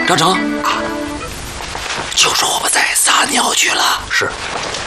张成，就说我们再撒尿去了。 是。